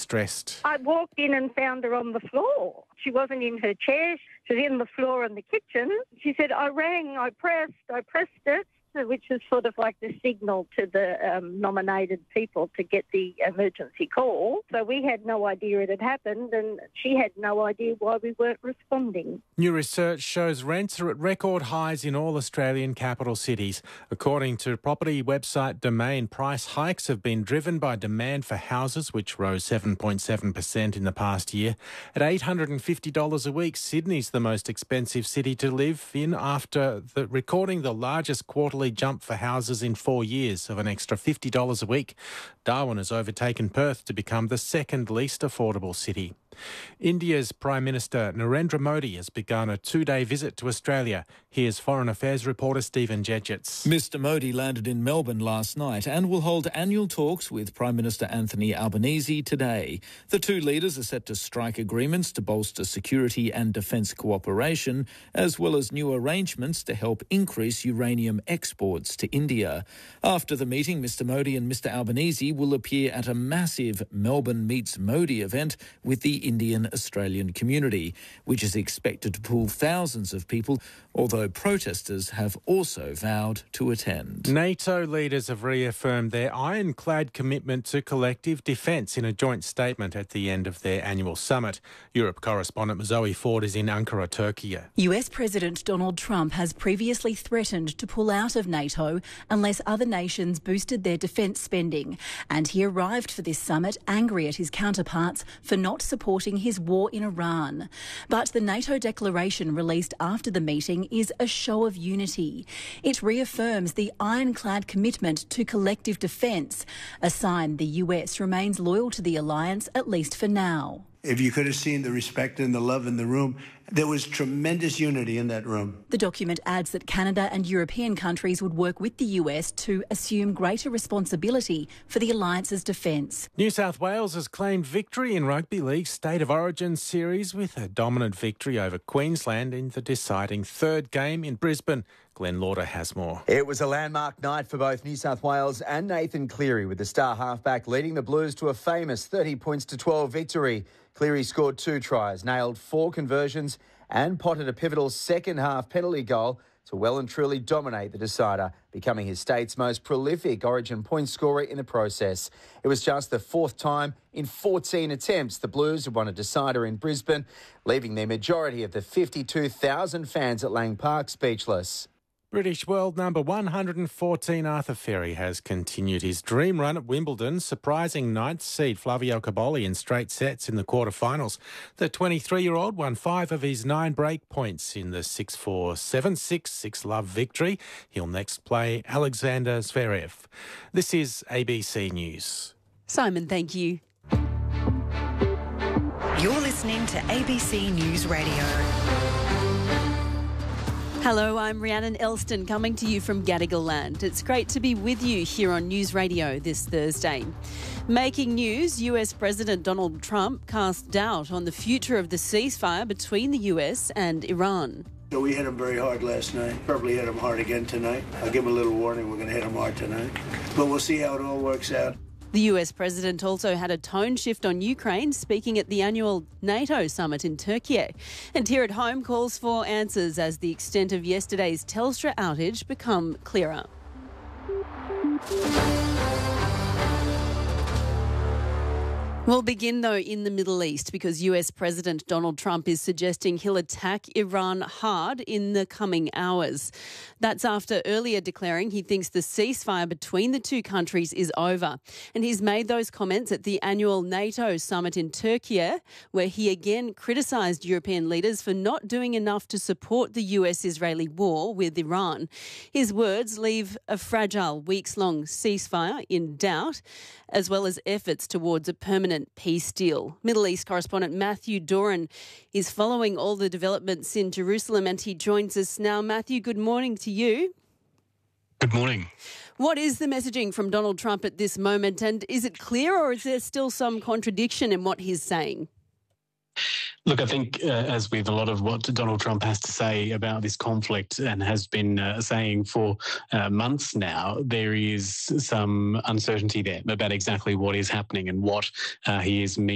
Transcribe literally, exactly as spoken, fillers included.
stressed. I walked in and found her on the floor. She wasn't in her chair. She was in the floor in the kitchen. She said, I rang, I pressed, I pressed it, which is sort of like the signal to the um, nominated people to get the emergency call. So we had no idea it had happened, and she had no idea why we weren't responding. New research shows rents are at record highs in all Australian capital cities. According to property website Domain, price hikes have been driven by demand for houses, which rose seven point seven percent in the past year. At eight hundred fifty dollars a week, Sydney's the most expensive city to live in after the, recording the largest quarterly jump for houses in four years of an extra fifty dollars a week. Darwin has overtaken Perth to become the second least affordable city. India's Prime Minister Narendra Modi has begun a two-day visit to Australia. Here's Foreign Affairs reporter Stephen Jedgetts. Mister Modi landed in Melbourne last night and will hold annual talks with Prime Minister Anthony Albanese today. The two leaders are set to strike agreements to bolster security and defence cooperation, as well as new arrangements to help increase uranium exports to India. After the meeting, Mister Modi and Mister Albanese will appear at a massive Melbourne Meets Modi event with the Indian-Australian community, which is expected to pull thousands of people, although protesters have also vowed to attend. NATO leaders have reaffirmed their ironclad commitment to collective defence in a joint statement at the end of their annual summit. Europe correspondent Zoe Ford is in Ankara, Turkey. U S President Donald Trump has previously threatened to pull out of NATO unless other nations boosted their defence spending, and he arrived for this summit angry at his counterparts for not supporting his war in Iran. But the NATO declaration released after the meeting is a show of unity. It reaffirms the ironclad commitment to collective defence, a sign the U S remains loyal to the alliance, at least for now. If you could have seen the respect and the love in the room, there was tremendous unity in that room. The document adds that Canada and European countries would work with the U S to assume greater responsibility for the alliance's defence. New South Wales has claimed victory in Rugby League's State of Origin series with a dominant victory over Queensland in the deciding third game in Brisbane. Glenn Lauder has more. It was a landmark night for both New South Wales and Nathan Cleary, with the star halfback leading the Blues to a famous thirty points to twelve victory. Cleary scored two tries, nailed four conversions and potted a pivotal second-half penalty goal to well and truly dominate the decider, becoming his state's most prolific Origin point scorer in the process. It was just the fourth time in fourteen attempts the Blues had won a decider in Brisbane, leaving the majority of the fifty-two thousand fans at Lang Park speechless. British world number one hundred fourteen Arthur Ferry has continued his dream run at Wimbledon, surprising ninth seed Flavio Cobolli in straight sets in the quarterfinals. The twenty-three-year-old won five of his nine break points in the six four, seven six, six love victory. He'll next play Alexander Zverev. This is A B C News. Simon, thank you. You're listening to A B C News Radio. Hello, I'm Rhiannon Elston coming to you from Gadigal Land. It's great to be with you here on News Radio this Thursday. Making news, U S President Donald Trump cast doubt on the future of the ceasefire between the U S and Iran. So we hit him very hard last night. Probably hit him hard again tonight. I'll give him a little warning. We're going to hit him hard tonight. But we'll see how it all works out. The U S president also had a tone shift on Ukraine, speaking at the annual NATO summit in Turkey. And here at home, calls for answers as the extent of yesterday's Telstra outage become clearer. We'll begin, though, in the Middle East because U S President Donald Trump is suggesting he'll attack Iran hard in the coming hours. That's after earlier declaring he thinks the ceasefire between the two countries is over. And he's made those comments at the annual NATO summit in Turkey, where he again criticised European leaders for not doing enough to support the U S-Israeli war with Iran. His words leave a fragile weeks-long ceasefire in doubt, as well as efforts towards a permanent peace deal. Middle East correspondent Matthew Doran is following all the developments in Jerusalem, and he joins us now. Matthew, good morning to you. Good morning. What is the messaging from Donald Trump at this moment, and is it clear or is there still some contradiction in what he's saying? Look, I think, uh, as with a lot of what Donald Trump has to say about this conflict and has been uh, saying for uh, months now, there is some uncertainty there about exactly what is happening and what uh, he is meaning.